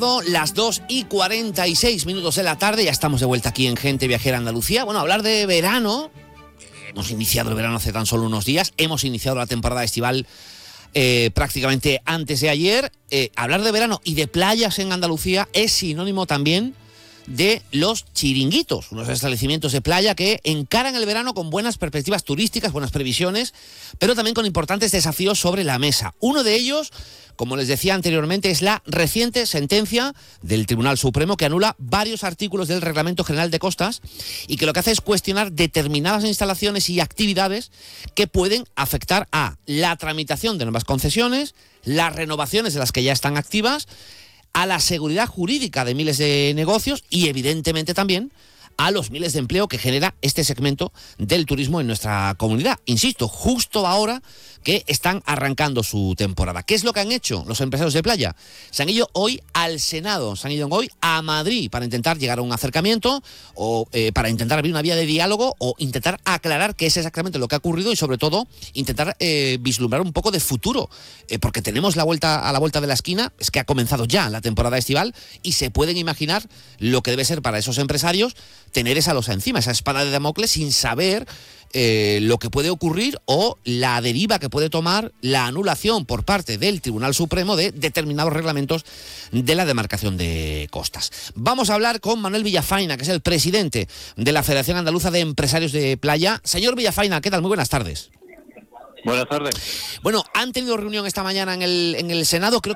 Las 2:46 de la tarde, ya estamos de vuelta aquí en Gente Viajera Andalucía. Bueno, hablar de verano, hemos iniciado el verano hace tan solo unos días, hemos iniciado la temporada estival prácticamente antes de ayer. Hablar de verano y de playas en Andalucía es sinónimo también de los chiringuitos, unos establecimientos de playa que encaran el verano con buenas perspectivas turísticas, buenas previsiones, pero también con importantes desafíos sobre la mesa. Uno de ellos, como les decía anteriormente, es la reciente sentencia del Tribunal Supremo que anula varios artículos del Reglamento General de Costas y que lo que hace es cuestionar determinadas instalaciones y actividades que pueden afectar a la tramitación de nuevas concesiones, las renovaciones de las que ya están activas, a la seguridad jurídica de miles de negocios y, evidentemente, también a los miles de empleo que genera este segmento del turismo en nuestra comunidad. Insisto, justo ahora que están arrancando su temporada. ¿Qué es lo que han hecho los empresarios de playa? Se han ido hoy al Senado, se han ido hoy a Madrid para intentar llegar a un acercamiento o para intentar abrir una vía de diálogo o intentar aclarar qué es exactamente lo que ha ocurrido y, sobre todo, intentar vislumbrar un poco de futuro, porque tenemos a la vuelta de la esquina, es que ha comenzado ya la temporada estival y se pueden imaginar lo que debe ser para esos empresarios tener esa losa encima, esa espada de Damocles, sin saber lo que puede ocurrir o la deriva que puede tomar la anulación por parte del Tribunal Supremo de determinados reglamentos de la demarcación de costas. Vamos a hablar con Manuel Villafaina, que es el presidente de la Federación Andaluza de Empresarios de Playa. Señor Villafaina, ¿qué tal? Muy buenas tardes. Buenas tardes. Bueno, han tenido reunión esta mañana en el Senado. Creo